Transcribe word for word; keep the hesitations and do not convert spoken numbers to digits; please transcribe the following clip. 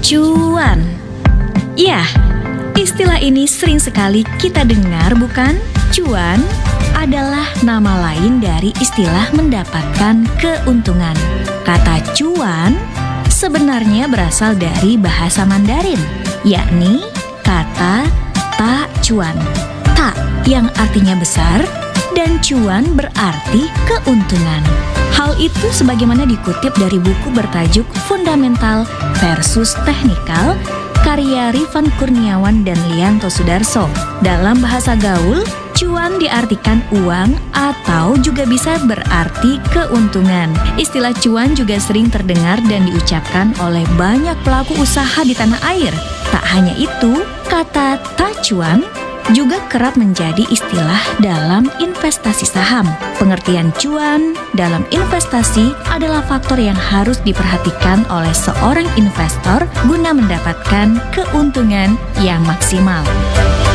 Cuan. Ya, istilah ini sering sekali kita dengar, bukan? Cuan adalah nama lain dari istilah mendapatkan keuntungan. Kata cuan sebenarnya berasal dari bahasa Mandarin, yakni kata ta cuan. Ta yang artinya besar dan cuan berarti keuntungan. Hal itu sebagaimana dikutip dari buku bertajuk Fundamental versus Technical karya Rifan Kurniawan dan Lianto Sudarso. Dalam bahasa gaul, cuan diartikan uang atau juga bisa berarti keuntungan. Istilah cuan juga sering terdengar dan diucapkan oleh banyak pelaku usaha di tanah air. Tak hanya itu, kata tacuan juga kerap menjadi istilah dalam investasi saham. Pengertian cuan dalam investasi adalah faktor yang harus diperhatikan oleh seorang investor guna mendapatkan keuntungan yang maksimal.